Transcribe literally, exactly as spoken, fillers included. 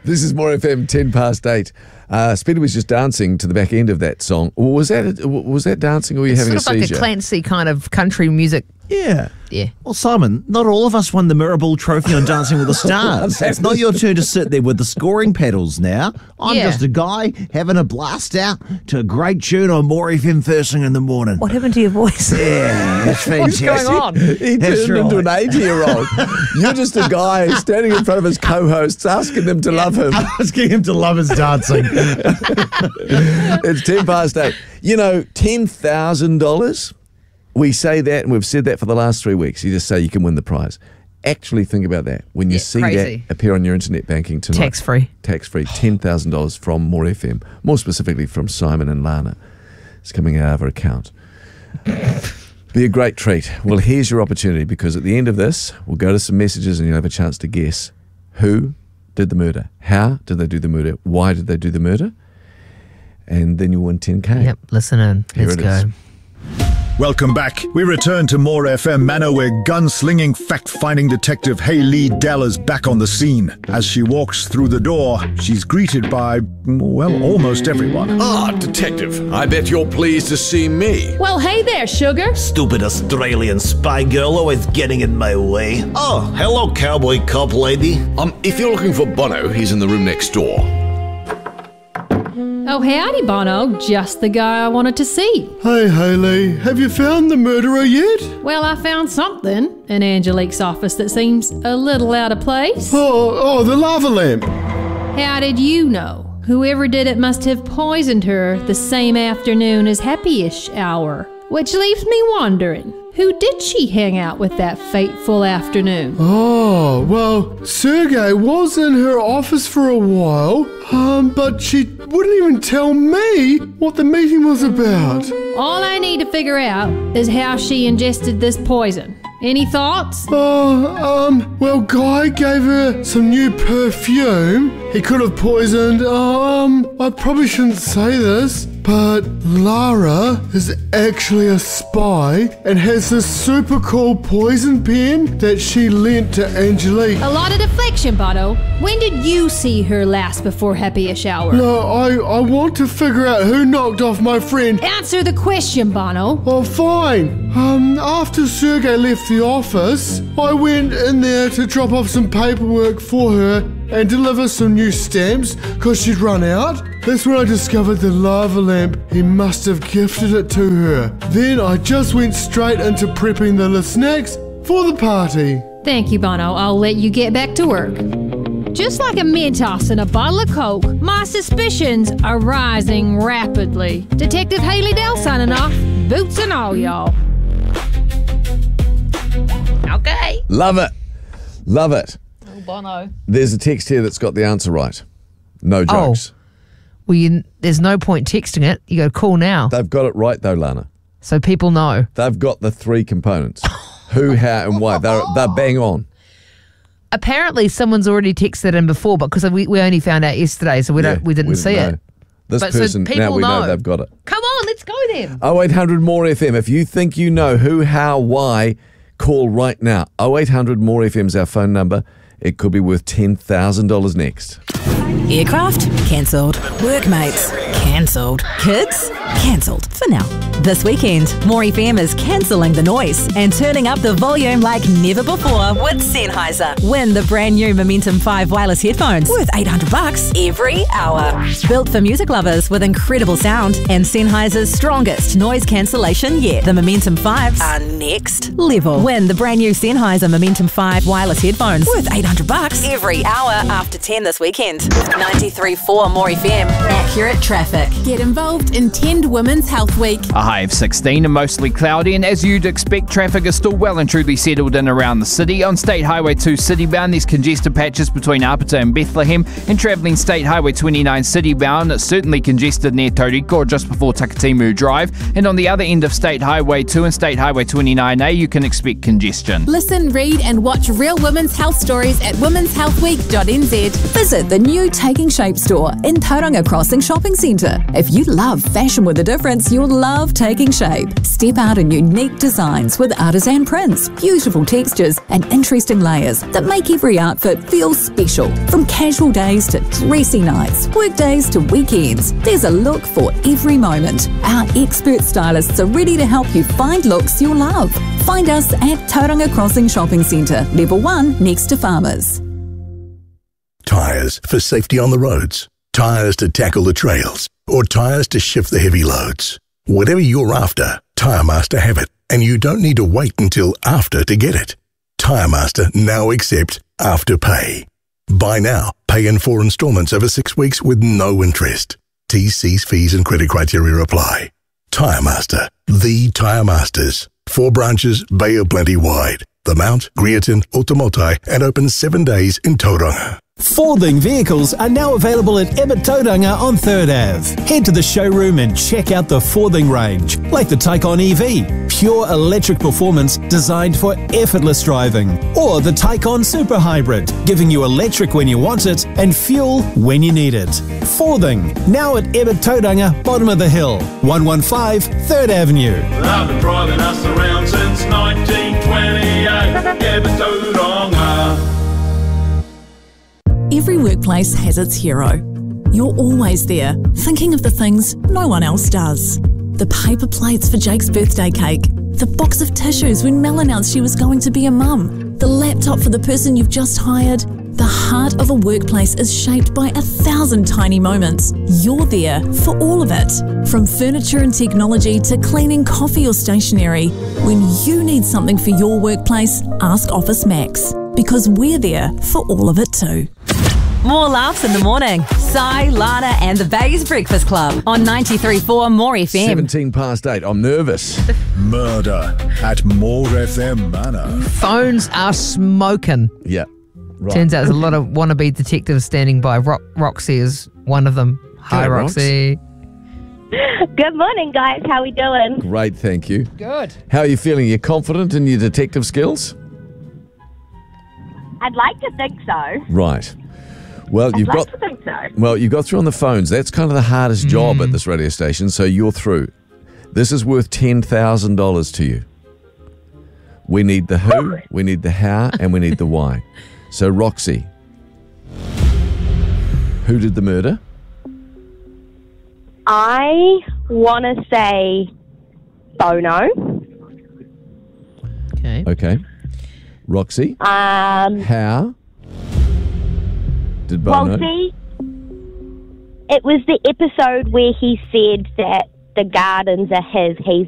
This is More F M, ten past eight. Uh, Speedy was just dancing to the back end of that song. Was that was that dancing or were you it's having a sort of seizure? like a Clancy kind of country music. Yeah. Yeah. Well, Simon, not all of us won the Mirabel Trophy on Dancing with the Stars. It's not your turn to sit there with the scoring paddles now. I'm Yeah. just a guy having a blast out to a great tune on More F M first thing in the morning. What happened to your voice? Yeah, it's fantastic. What's going on? He That's turned into an right. eighty-year-old. You're just a guy standing in front of his co-hosts asking them to love him. Asking him to love his dancing. It's ten past eight. You know, ten thousand dollars, we say that and we've said that for the last three weeks. You just say you can win the prize. Actually think about that. When you Yeah, see crazy. that appear on your internet banking tonight. Tax-free. Tax-free, ten thousand dollars from More F M, more specifically from Simon and Lana. It's coming out of our account. Be a great treat. Well, here's your opportunity because at the end of this, we'll go to some messages and you'll have a chance to guess who did the murder, how did they do the murder, why did they do the murder, and then you'll win ten K. Yep, listen in. Here Let's it go. is. Welcome back. We return to More F M Manor where gunslinging fact-finding detective Hayley Dell is back on the scene. As she walks through the door, she's greeted by, well, almost everyone. Ah, detective, I bet you're pleased to see me. Well, hey there, sugar. Stupid Australian spy girl always getting in my way. Oh, hello, cowboy cop lady. Um, if you're looking for Bono, he's in the room next door. Oh, howdy, Bono. Just the guy I wanted to see. Hey, Hayley, have you found the murderer yet? Well, I found something in Angelique's office that seems a little out of place. Oh, oh, the lava lamp. How did you know? Whoever did it must have poisoned her the same afternoon as happy-ish hour. Which leaves me wondering, who did she hang out with that fateful afternoon? Oh, well, Sergey was in her office for a while, um, but she wouldn't even tell me what the meeting was about. All I need to figure out is how she ingested this poison. Any thoughts? Oh, um, well, Guy gave her some new perfume. He could have poisoned, um, I probably shouldn't say this, but Lara is actually a spy and has this super cool poison pen that she lent to Angelique. A lot of deflection, Bono. When did you see her last before happy-ish hour? No, I, I want to figure out who knocked off my friend. Answer the question, Bono. Oh, fine. Um, after Sergey left the office, I went in there to drop off some paperwork for her and deliver some new stamps because she'd run out. That's when I discovered the lava lamp. He must have gifted it to her. Then I just went straight into prepping the snacks for the party. Thank you, Bono. I'll let you get back to work. Just like a Mentos and a bottle of Coke, my suspicions are rising rapidly. Detective Hayley Dell signing off. Boots and all, y'all. Okay. Love it. Love it. Oh, Bono. There's a text here that's got the answer right. No jokes. Oh. Well, you, there's no point texting it. You got to call now. They've got it right though, Lana. So people know. They've got the three components. Who, how, and why. They're, they're bang on. Apparently, someone's already texted in before, but because we, we only found out yesterday, so we Yeah, don't we didn't see know. it. This But so person, now people we know. know. they've got it. Come on, let's go then. oh eight hundred more F M. If you think you know who, how, why, call right now. oh eight hundred more F M is our phone number. It could be worth ten thousand dollars next. Aircraft? Cancelled. Workmates? Cancelled. Kids? Cancelled. For now. This weekend, More F M is cancelling the noise and turning up the volume like never before with Sennheiser. Win the brand new Momentum five wireless headphones worth eight hundred bucks every hour. Built for music lovers with incredible sound and Sennheiser's strongest noise cancellation yet. The Momentum fives are next level. Win the brand new Sennheiser Momentum five wireless headphones worth eight hundred bucks every hour after ten this weekend. ninety-three point four More F M. Accurate traffic. Get involved in Tend Women's Health Week. A high of sixteen and mostly cloudy, and as you'd expect, traffic is still well and truly settled in around the city. On State Highway two citybound, there's congested patches between Apata and Bethlehem, and travelling State Highway twenty-nine citybound, it's certainly congested near Tauriko just before Takatimu Drive, and on the other end of State Highway two and State Highway twenty-nine A, you can expect congestion. Listen, read and watch real women's health stories at womens health week dot n z. Visit the new Taking Shape store in Tauranga Crossing Shopping Centre. If you love fashion with a difference, you'll love Taking Shape. Step out in unique designs with artisan prints, beautiful textures and interesting layers that make every outfit feel special. From casual days to dressy nights, work days to weekends, there's a look for every moment. Our expert stylists are ready to help you find looks you'll love. Find us at Tauranga Crossing Shopping Centre, Level one next to Farmers. Tyres for safety on the roads, tyres to tackle the trails, or tyres to shift the heavy loads. Whatever you're after, TyreMaster have it, and you don't need to wait until after to get it. TyreMaster now accept Afterpay. Buy now, pay in four instalments over six weeks with no interest. T's, C's, fees and credit criteria apply. TyreMaster, the Tyre Masters. Four branches, Bay of Plenty wide. The Mount, Greerton, Otamotai, and open seven days in Tauranga. Forthing vehicles are now available at Ebert Tauranga on third Avenue. Head to the showroom and check out the Forthing range, like the Taycan E V, pure electric performance designed for effortless driving, or the Taycan Super Hybrid, giving you electric when you want it and fuel when you need it. Forthing, now at Ebert Tauranga, bottom of the hill, one fifteen third Avenue. I've been driving us around since nineteen twenty-eight, Ebert Tauranga. Every workplace has its hero. You're always there, thinking of the things no one else does. The paper plates for Jake's birthday cake, the box of tissues when Mel announced she was going to be a mum, the laptop for the person you've just hired. The heart of a workplace is shaped by a thousand tiny moments. You're there for all of it. From furniture and technology to cleaning coffee or stationery. When you need something for your workplace, ask Office Max, because we're there for all of it too. More laughs in the morning. Si, Lana and the Bays Breakfast Club on ninety-three point four More F M. seventeen past eight. I'm nervous. Murder at More F M Manor. Phones are smoking. Yeah. Right. Turns out there's a lot of wannabe detectives standing by. Ro- Roxy is one of them. Hi, Hello, Roxy. Good morning, guys. How we doing? Great, thank you. Good. How are you feeling? You confident in your detective skills? I'd like to think so. Right. Well, I'd you've like got to think so. well, you got through on the phones. That's kind of the hardest job at this radio station. So you're through. This is worth ten thousand dollars to you. We need the who, we need the how, and we need the why. So Roxy, who did the murder? I want to say Bono. Okay. Okay. Roxy, Um, how did well, Bono? see, it was the episode where he said that the gardens are his, he's